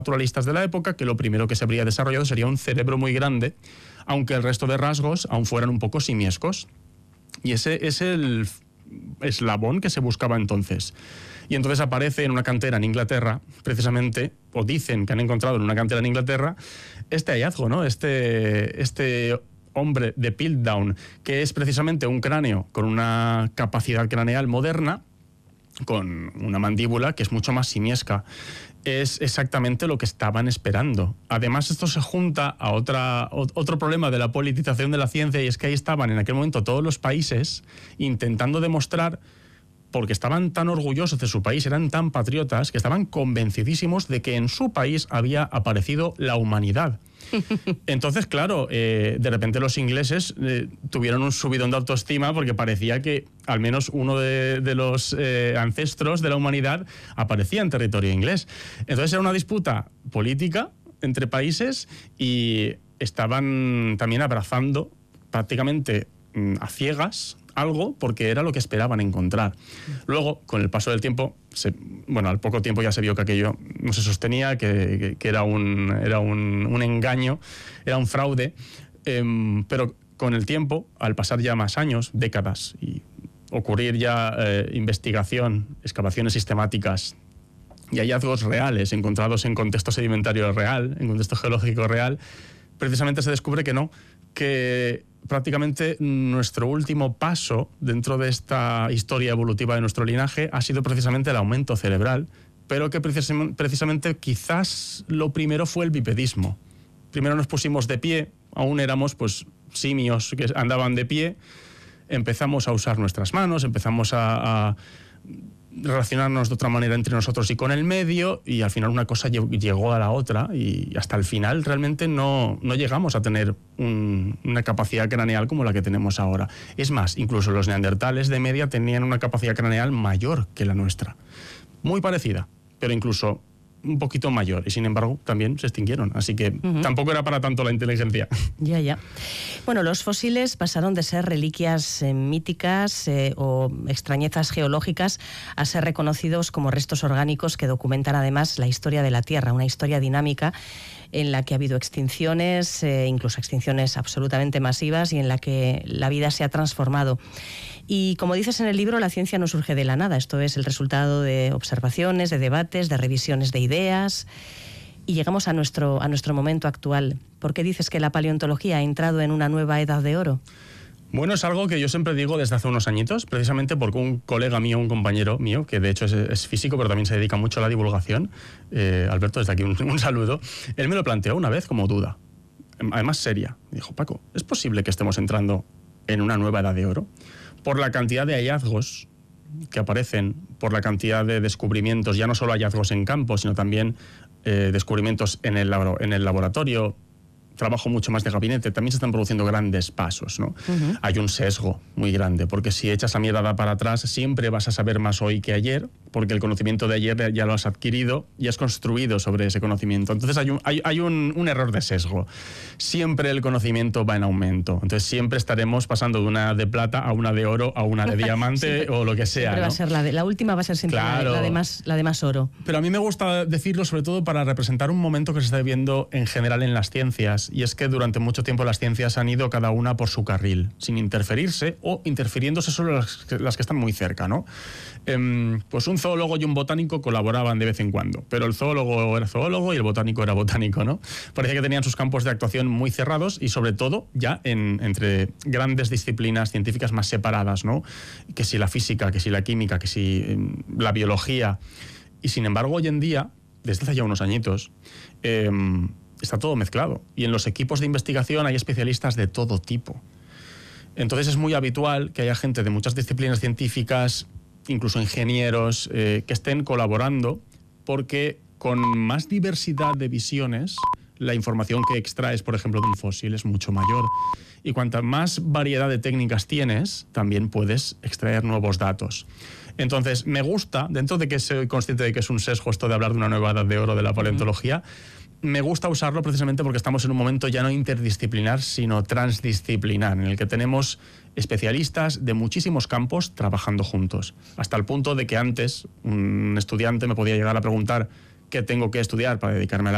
naturalistas de la época que lo primero que se habría desarrollado sería un cerebro muy grande, aunque el resto de rasgos aún fueran un poco simiescos. Y ese es el eslabón que se buscaba entonces. Y entonces aparece en una cantera en Inglaterra, precisamente, o dicen que han encontrado en una cantera en Inglaterra, este hallazgo, ¿no? Este hombre de Piltdown, que es precisamente un cráneo con una capacidad craneal moderna, con una mandíbula que es mucho más simiesca. Es exactamente lo que estaban esperando. Además, esto se junta a otro problema de la politización de la ciencia, y es que ahí estaban en aquel momento todos los países intentando demostrar, porque estaban tan orgullosos de su país, eran tan patriotas, que estaban convencidísimos de que en su país había aparecido la humanidad. Entonces, claro, de repente los ingleses tuvieron un subidón de autoestima porque parecía que al menos uno de los ancestros de la humanidad aparecía en territorio inglés. Entonces era una disputa política entre países y estaban también abrazando prácticamente a ciegas algo porque era lo que esperaban encontrar. Luego, con el paso del tiempo, al poco tiempo ya se vio que aquello no se sostenía, que era un engaño, era un fraude, pero con el tiempo, al pasar ya más años, décadas, y ocurrir ya investigación, excavaciones sistemáticas y hallazgos reales encontrados en contexto sedimentario real, en contexto geológico real, precisamente se descubre que prácticamente nuestro último paso dentro de esta historia evolutiva de nuestro linaje ha sido precisamente el aumento cerebral, pero que precisamente quizás lo primero fue el bipedismo. Primero nos pusimos de pie, aún éramos pues simios que andaban de pie, empezamos a usar nuestras manos, empezamos a relacionarnos de otra manera entre nosotros y con el medio, y al final una cosa llegó a la otra, y hasta el final realmente no llegamos a tener una capacidad craneal como la que tenemos ahora. Es más, incluso los neandertales de media tenían una capacidad craneal mayor que la nuestra, muy parecida, pero incluso un poquito mayor, y sin embargo también se extinguieron, así que tampoco era para tanto la inteligencia. Ya. Bueno, los fósiles pasaron de ser reliquias míticas o extrañezas geológicas a ser reconocidos como restos orgánicos que documentan además la historia de la Tierra, una historia dinámica en la que ha habido extinciones, incluso extinciones absolutamente masivas, y en la que la vida se ha transformado. Y como dices en el libro, la ciencia no surge de la nada. Esto es el resultado de observaciones, de debates, de revisiones de ideas. Y llegamos a nuestro momento actual. ¿Por qué dices que la paleontología ha entrado en una nueva edad de oro? Bueno, es algo que yo siempre digo desde hace unos añitos, precisamente porque un colega mío, un compañero mío, que de hecho es físico, pero también se dedica mucho a la divulgación, Alberto, desde aquí un saludo, él me lo planteó una vez como duda, además seria. Me dijo, Paco, ¿es posible que estemos entrando en una nueva edad de oro? Por la cantidad de hallazgos que aparecen, por la cantidad de descubrimientos, ya no solo hallazgos en campo, sino también descubrimientos en el laboratorio, trabajo mucho más de gabinete, también se están produciendo grandes pasos, ¿no? Hay un sesgo muy grande, porque si echas la mirada para atrás, siempre vas a saber más hoy que ayer, porque el conocimiento de ayer ya lo has adquirido y has construido sobre ese conocimiento. Entonces hay un error de sesgo. Siempre el conocimiento va en aumento. Entonces siempre estaremos pasando de una de plata a una de oro, a una de diamante o lo que sea, ¿no? Va a ser la última va a ser siempre claro, la de más oro. Pero a mí me gusta decirlo sobre todo para representar un momento que se está viviendo en general en las ciencias, y es que durante mucho tiempo las ciencias han ido cada una por su carril, sin interferirse o interfiriéndose solo las que están muy cerca, ¿no? Pues un zoólogo y un botánico colaboraban de vez en cuando, pero el zoólogo era zoólogo y el botánico era botánico, ¿no? Parecía que tenían sus campos de actuación muy cerrados y sobre todo ya entre grandes disciplinas científicas más separadas, ¿no? Que si la física, que si la química, que si la biología. Y sin embargo hoy en día, desde hace ya unos añitos, está todo mezclado, y en los equipos de investigación hay especialistas de todo tipo. Entonces es muy habitual que haya gente de muchas disciplinas científicas, incluso ingenieros, que estén colaborando, porque con más diversidad de visiones, la información que extraes, por ejemplo, de un fósil es mucho mayor. Y cuanta más variedad de técnicas tienes, también puedes extraer nuevos datos. Entonces, me gusta, dentro de que soy consciente de que es un sesgo esto de hablar de una nueva edad de oro de la paleontología, me gusta usarlo precisamente porque estamos en un momento ya no interdisciplinar, sino transdisciplinar, en el que tenemos especialistas de muchísimos campos trabajando juntos. Hasta el punto de que antes un estudiante me podía llegar a preguntar qué tengo que estudiar para dedicarme a la